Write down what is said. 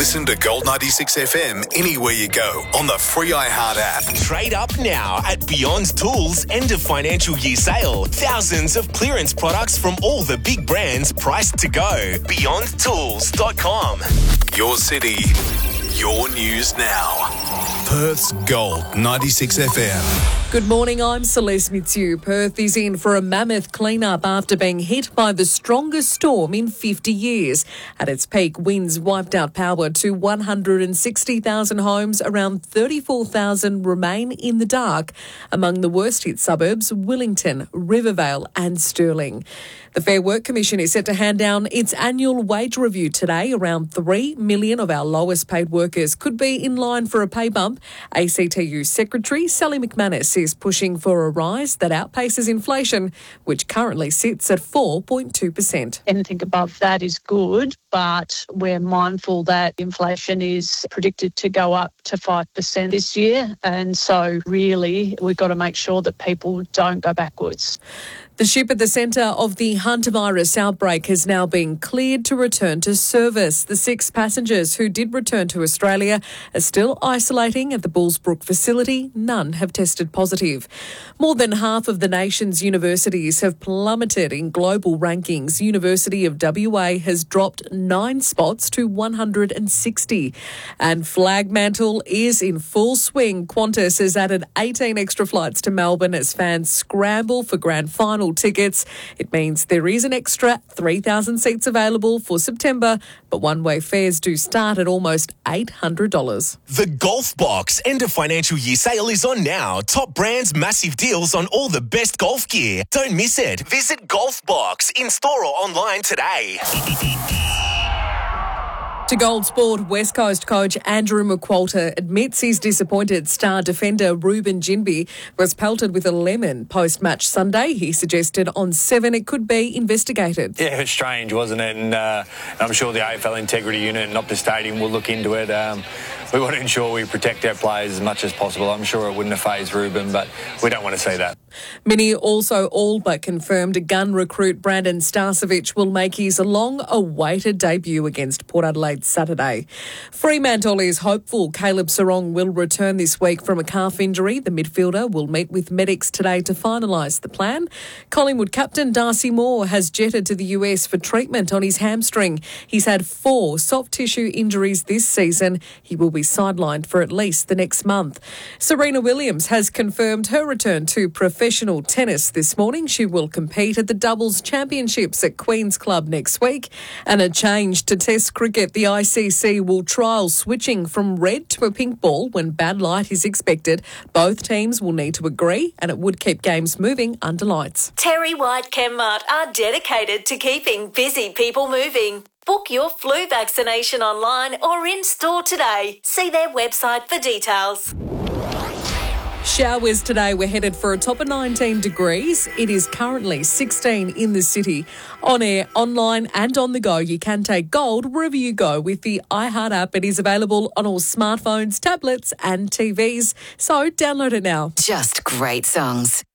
Listen to Gold 96 FM anywhere you go on the free iHeart app. Trade up now at Beyond Tools end of financial year sale. Thousands of clearance products from all the big brands priced to go. BeyondTools.com. Your city, your news now. Perth's Gold 96 FM. Good morning, I'm Celeste Mitsu. Perth is in for a mammoth clean-up after being hit by the strongest storm in 50 years. At its peak, winds wiped out power to 160,000 homes. Around 34,000 remain in the dark. Among the worst-hit suburbs, Wellington, Rivervale and Stirling. The Fair Work Commission is set to hand down its annual wage review today. Around 3 million of our lowest-paid workers could be in line for a pay bump. ACTU Secretary Sally McManus is pushing for a rise that outpaces inflation, which currently sits at 4.2%. Anything above that is good, but we're mindful that inflation is predicted to go up to 5% this year. And so really, we've got to make sure that people don't go backwards. The ship at the centre of the hantavirus outbreak has now been cleared to return to service. The 6 passengers who did return to Australia are still isolating at the Bullsbrook facility. None have tested positive. More than half of the nation's universities have plummeted in global rankings. University of WA has dropped 9 spots to 160. And Flagmantle is in full swing. Qantas has added 18 extra flights to Melbourne as fans scramble for grand final tickets. It means there is an extra 3,000 seats available for September, but one-way fares do start at almost $800. The Golf Box end of financial year sale is on now. Top brands, massive deals on all the best golf gear. Don't miss it. Visit Golf Box in store or online today. To Gold Sport, West Coast coach Andrew McQualter admits he's disappointed star defender Ruben Ginbey was pelted with a lemon post-match Sunday. He suggested on 7 it could be investigated. Yeah, it was strange, wasn't it? And I'm sure the AFL Integrity Unit and Optus Stadium will look into it. We want to ensure we protect our players as much as possible. I'm sure it wouldn't have fazed Ruben, but we don't want to see that. Many also all but confirmed gun recruit Brandon Starcevich will make his long-awaited debut against Port Adelaide Saturday. Fremantle is hopeful Caleb Serong will return this week from a calf injury. The midfielder will meet with medics today to finalise the plan. Collingwood captain Darcy Moore has jetted to the US for treatment on his hamstring. He's had 4 soft tissue injuries this season. He will be sidelined for at least the next month. Serena Williams has confirmed her return to professional tennis this morning. She will compete at the Doubles Championships at Queen's Club next week. And a change to Test cricket. The ICC will trial switching from red to a pink ball when bad light is expected. Both teams will need to agree, and it would keep games moving under lights. Terry White Chemmart are dedicated to keeping busy people moving. Book your flu vaccination online or in store today. See their website for details. Showers today. We're headed for a top of 19 degrees. It is currently 16 in the city. On air, online and on the go, you can take Gold wherever you go with the iHeart app. It is available on all smartphones, tablets and TVs. So download it now. Just great songs.